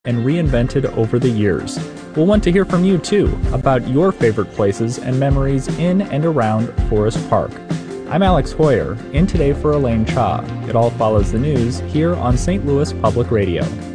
and reinvented over the years. We'll want to hear from you too about your favorite places and memories in and around Forest Park. I'm Alex Hoyer, in today for Elaine Cha. It all follows the news here on St. Louis Public Radio.